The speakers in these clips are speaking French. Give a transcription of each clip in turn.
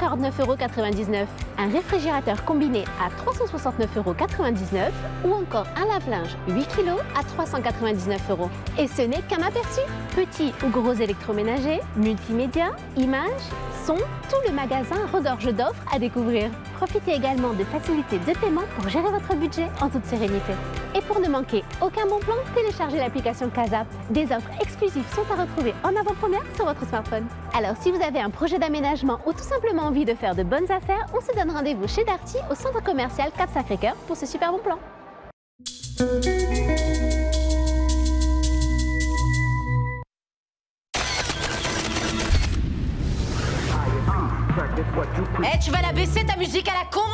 249,99 €, un réfrigérateur combiné à 369,99 € ou encore un lave-linge 8 kg à 399 €. Et ce n'est qu'un aperçu. Petits ou gros électroménagers, multimédia, images, son, tout le magasin regorge d'offres à découvrir. Profitez également de facilités de paiement pour gérer votre budget en toute sérénité. Et pour ne manquer aucun bon plan, téléchargez l'application Casap. Des offres exclusives sont à retrouver en avant-première sur votre smartphone. Alors si vous avez un projet d'aménagement ou tout simplement envie de faire de bonnes affaires, on se donne rendez-vous chez Darty au centre commercial Cap Sacré-Cœur pour ce super bon plan. Eh, tu vas la baisser ta musique à la con?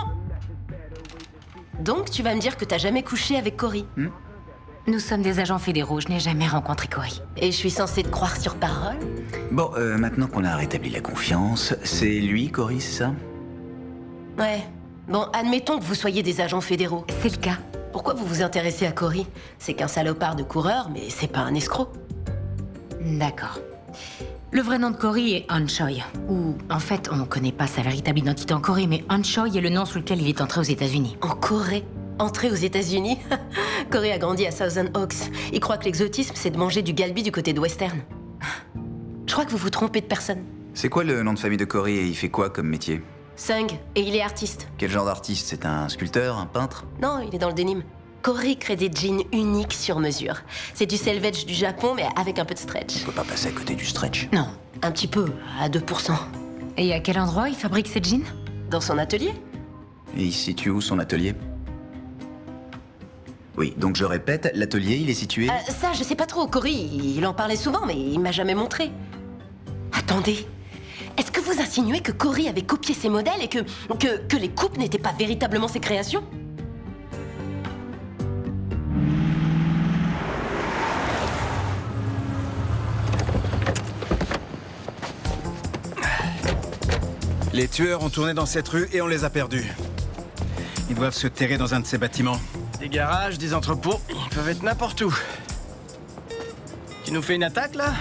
Donc tu vas me dire que t'as jamais couché avec Cory? Nous sommes des agents fédéraux, je n'ai jamais rencontré Cory. Et je suis censée te croire sur parole? Bon, maintenant qu'on a rétabli la confiance, c'est lui, Cory, c'est ça? Ouais. Bon, admettons que vous soyez des agents fédéraux. C'est le cas. Pourquoi vous vous intéressez à Cory? C'est qu'un salopard de coureur, mais c'est pas un escroc. D'accord. Le vrai nom de Cory est Han Choi. Ou, en fait, on ne connaît pas sa véritable identité en Corée, mais Han Choi est le nom sous lequel il est entré aux États-Unis. En Corée? Entré aux États-Unis? Cory a grandi à Thousand Oaks. Il croit que l'exotisme, c'est de manger du galbi du côté de Western. Je crois que vous vous trompez de personne. C'est quoi le nom de famille de Cory et il fait quoi comme métier? Sung, et il est artiste. Quel genre d'artiste? C'est un sculpteur, un peintre? Non, il est dans le denim. Cory crée des jeans uniques sur mesure. C'est du selvage du Japon, mais avec un peu de stretch. On peut pas passer à côté du stretch. Non. Un petit peu, à 2%. Et à quel endroit il fabrique ses jeans? Dans son atelier? Et il se situe où, son atelier? Oui, donc je répète, l'atelier, il est situé... Ça, je sais pas trop. Cory, il en parlait souvent, mais il m'a jamais montré. Attendez. Est-ce que vous insinuez que Cory avait copié ses modèles et que les coupes n'étaient pas véritablement ses créations? Les tueurs ont tourné dans cette rue et on les a perdus. Ils doivent se terrer dans un de ces bâtiments. Des garages, des entrepôts, ils peuvent être n'importe où. Tu nous fais une attaque, là?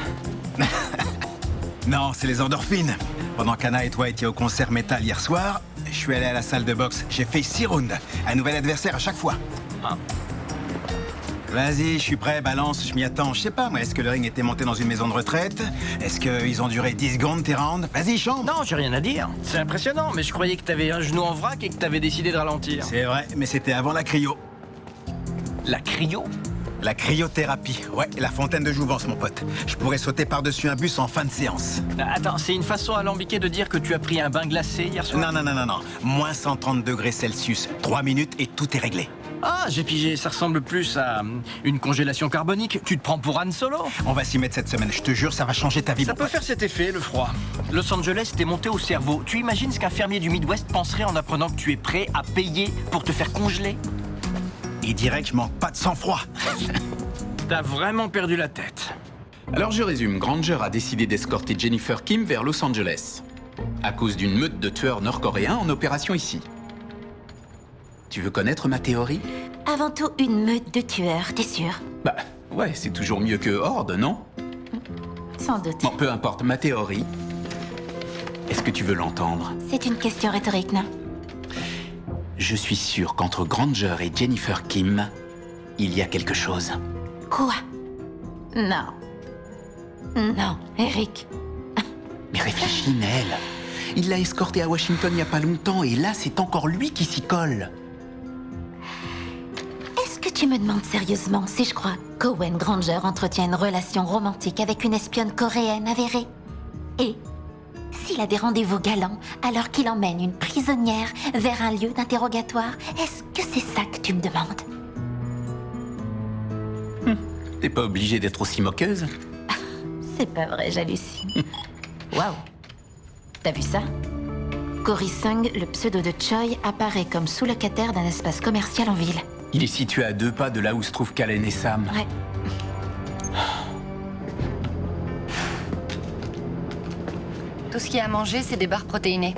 Non, c'est les endorphines. Pendant qu'Anna et toi étiez au concert métal hier soir, je suis allé à la salle de boxe. J'ai fait 6 rounds. Un nouvel adversaire à chaque fois. Ah. Vas-y, je suis prêt, balance, je m'y attends. Je sais pas, moi, est-ce que le ring était monté dans une maison de retraite? Est-ce qu'ils ont duré 10 secondes, tes rounds? Vas-y, chante. Non, j'ai rien à dire. C'est impressionnant, mais je croyais que t'avais un genou en vrac et que t'avais décidé de ralentir. C'est vrai, mais c'était avant la cryo. La cryo? La cryothérapie. Ouais, la fontaine de jouvence, mon pote. Je pourrais sauter par-dessus un bus en fin de séance. Attends, c'est une façon alambiquée de dire que tu as pris un bain glacé hier soir? Non. Moins 130 degrés Celsius. 3 minutes et tout est réglé. Ah, j'ai pigé. Ça ressemble plus à une congélation carbonique. Tu te prends pour Han Solo? On va s'y mettre cette semaine. Je te jure, ça va changer ta vie, Ça mon peut pote. faire cet effet, le froid. Los Angeles t'est monté au cerveau. Tu imagines ce qu'un fermier du Midwest penserait en apprenant que tu es prêt à payer pour te faire congeler? Il dirait que je manque pas de sang-froid. T'as vraiment perdu la tête. Alors je résume, Granger a décidé d'escorter Jennifer Kim vers Los Angeles, à cause d'une meute de tueurs nord-coréens en opération ici. Tu veux connaître ma théorie? Avant tout, une meute de tueurs, t'es sûr? Bah, ouais, c'est toujours mieux que Horde, non? Sans doute. Bon, peu importe, ma théorie. Est-ce que tu veux l'entendre? C'est une question rhétorique, non? Je suis sûr qu'entre Granger et Jennifer Kim, il y a quelque chose. Quoi? Non. Non, Eric. Mais réfléchis, Nell. Il l'a escortée à Washington il n'y a pas longtemps, et là, c'est encore lui qui s'y colle. Est-ce que tu me demandes sérieusement si je crois qu'Owen Granger entretient une relation romantique avec une espionne coréenne avérée? Et s'il a des rendez-vous galants alors qu'il emmène une prisonnière vers un lieu d'interrogatoire, est-ce que c'est ça que tu me demandes? T'es pas obligée d'être aussi moqueuse. C'est pas vrai, j'hallucine. Waouh! T'as vu ça? Cory Sung, le pseudo de Choi, apparaît comme sous-locataire d'un espace commercial en ville. Il est situé à 2 pas de là où se trouvent Kalen et Sam. Ouais. Tout ce qu'il y a à manger, c'est des barres protéinées.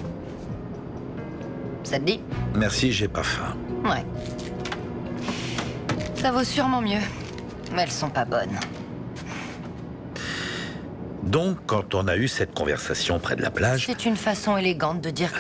Ça te dit? Merci, j'ai pas faim. Ouais. Ça vaut sûrement mieux. Mais elles sont pas bonnes. Donc, quand on a eu cette conversation près de la plage, C'est une façon élégante de dire que